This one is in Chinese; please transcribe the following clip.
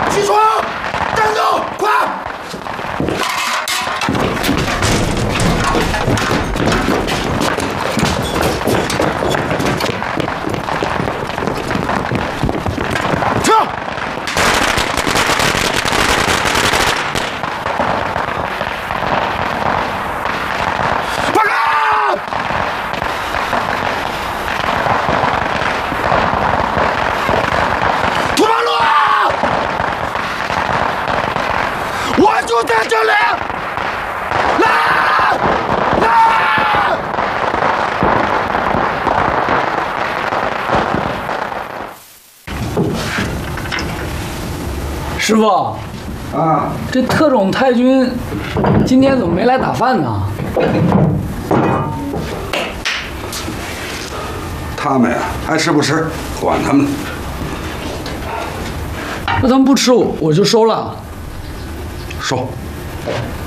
起床，站住，快！停！报告！土八路，我就在这里！来！来！ 师傅， 啊， 这特种太军今天怎么没来打饭呢？ 他们呀，爱吃不吃，管他们呢。 那他们不吃我就收了。 收。